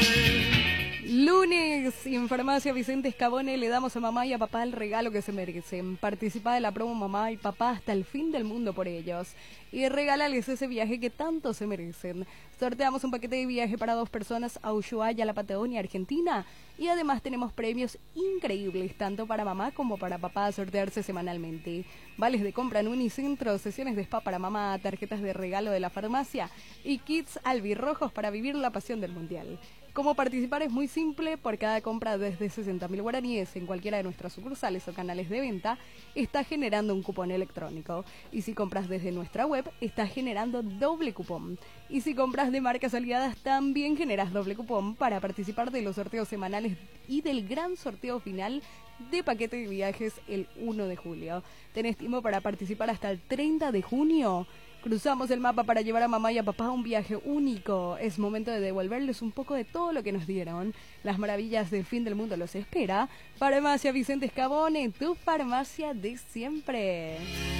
Lunes, en Farmacia Vicente Escabone le damos a mamá y a papá el regalo que se merecen. Participa de la promo Mamá y Papá hasta el fin del mundo por ellos. Y regálales ese viaje que tanto se merecen. Sorteamos un paquete de viaje para 2 personas a Ushuaia, la Patagonia, Argentina. Y además tenemos premios increíbles, tanto para mamá como para papá, a sortearse semanalmente. Vales de compra en Unicentro, sesiones de spa para mamá, tarjetas de regalo de la farmacia y kits albirrojos para vivir la pasión del mundial. Cómo participar es muy simple. Por cada compra desde 60.000 guaraníes en cualquiera de nuestras sucursales o canales de venta, está generando un cupón electrónico. Y si compras desde nuestra web, estás generando doble cupón. Y si compras de marcas aliadas, también generas doble cupón para participar de los sorteos semanales y del gran sorteo final de paquete de viajes el 1 de julio. ¿Tenés tiempo para participar hasta el 30 de junio? Cruzamos el mapa para llevar a mamá y a papá a un viaje único. Es momento de devolverles un poco de todo lo que nos dieron. Las maravillas del fin del mundo los espera. Farmacia Vicente Escabone, tu farmacia de siempre.